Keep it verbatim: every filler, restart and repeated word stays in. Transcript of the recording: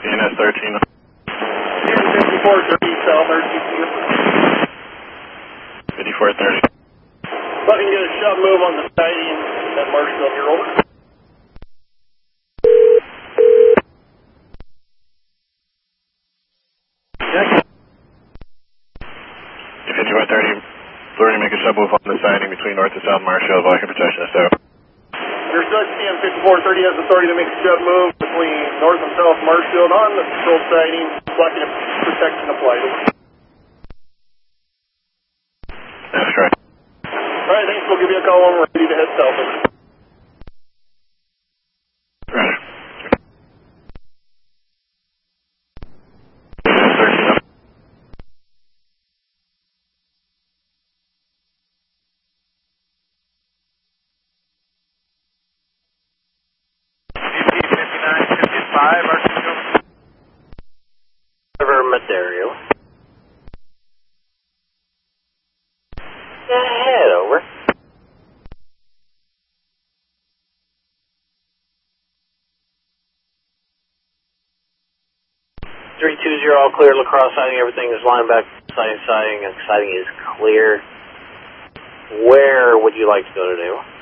N S thirteen. fifty-four thirty, South emergency. fifty-four thirty. Let me get a shove move on the siding at Marshville here, over. fifty-four thirty, Florida, make a shove move on the siding between North and South Marshall, blocking protection of South. Your Dutch C M fifty-four thirty has authority to make a shove move between North and South Marshfield on the control siding, blocking protection applied. That's correct. Alright, thanks. We'll give you a call when we're ready to head south. Roger. fifty-nine fifty-five, Arkansas. River Madario. Head over. three two zero, all clear, lacrosse siding, everything is lined back, siding, siding, and siding is clear. Where would you like to go today?